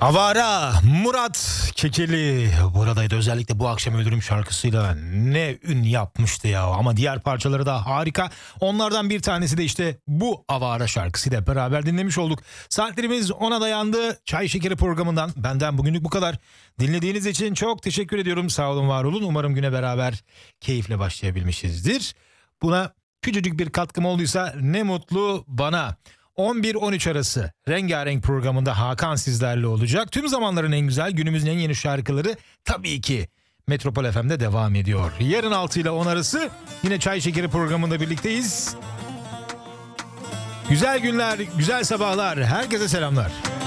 Avara Murat Kekeli buradaydı. Özellikle bu akşam Öldürüm şarkısıyla ne ün yapmıştı ya. Ama diğer parçaları da harika. Onlardan bir tanesi de işte bu Avara şarkısıyla beraber dinlemiş olduk. Saatlerimiz 10'a dayandı. Çay Şekeri programından benden bugünlük bu kadar. Dinlediğiniz için çok teşekkür ediyorum. Sağ olun, var olun. Umarım güne beraber keyifle başlayabilmişizdir. Buna küçücük bir katkım olduysa ne mutlu bana. 11-13 arası Rengarenk programında Hakan sizlerle olacak. Tüm zamanların en güzel, günümüzün en yeni şarkıları tabii ki Metropol FM'de devam ediyor. Yarın 6 ile 10 arası yine Çay Şekeri programında birlikteyiz. Güzel günler, güzel sabahlar. Herkese selamlar.